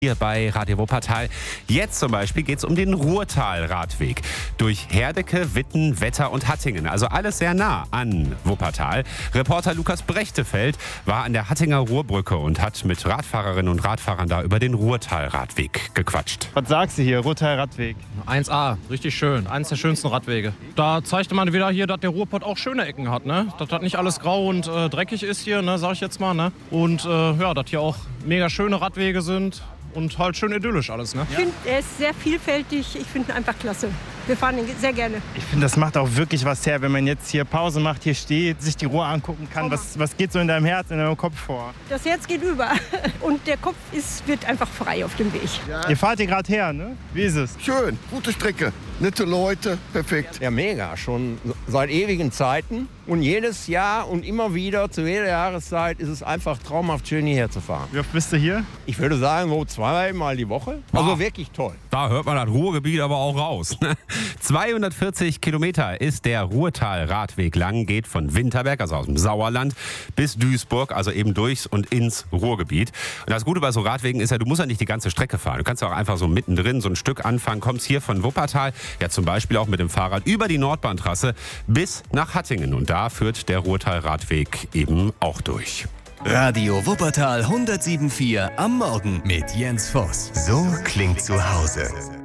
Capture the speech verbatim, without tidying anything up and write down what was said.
Hier bei Radio Wuppertal. Jetzt zum Beispiel geht es um den Ruhrtal-Radweg durch Herdecke, Witten, Wetter und Hattingen. Also alles sehr nah an Wuppertal. Reporter Lukas Brechtefeld war an der Hattinger Ruhrbrücke und hat mit Radfahrerinnen und Radfahrern da über den Ruhrtal-Radweg gequatscht. Was sagst du hier, Ruhrtal-Radweg? eins A, richtig schön. Eins der schönsten Radwege. Da zeigte man wieder hier, dass der Ruhrpott auch schöne Ecken hat, ne? Dass das nicht alles grau und äh, dreckig ist hier, ne? Sag ich jetzt mal, ne? Und äh, ja, dass hier auch mega schöne Radwege sind. Und halt schön idyllisch alles, ne? Ich finde, er ist sehr vielfältig. Ich finde ihn einfach klasse. Wir fahren ihn sehr gerne. Ich finde, das macht auch wirklich was her, wenn man jetzt hier Pause macht, hier steht, sich die Ruhr angucken kann. Was, was geht so in deinem Herz, in deinem Kopf vor? Das Herz geht über und der Kopf ist, wird einfach frei auf dem Weg. Ja. Ihr fahrt hier gerade her, ne? Wie ist es? Schön, gute Strecke, nette Leute, perfekt. Ja, mega, schon seit ewigen Zeiten. Und jedes Jahr und immer wieder, zu jeder Jahreszeit, ist es einfach traumhaft schön, hierher zu fahren. Wie oft bist du hier? Ich würde sagen, so zweimal die Woche. Also wirklich toll. Da hört man das Ruhrgebiet aber auch raus. zweihundertvierzig Kilometer ist der Ruhrtal-Radweg lang, geht von Winterberg, also aus dem Sauerland, bis Duisburg, also eben durchs und ins Ruhrgebiet. Und das Gute bei so Radwegen ist ja, du musst ja nicht die ganze Strecke fahren. Du kannst ja auch einfach so mittendrin so ein Stück anfangen, kommst hier von Wuppertal, ja zum Beispiel auch mit dem Fahrrad über die Nordbahntrasse bis nach Hattingen. Und da führt der Ruhrtal-Radweg eben auch durch. Radio Wuppertal hundertsieben Komma vier am Morgen mit Jens Voss. So klingt zu Hause.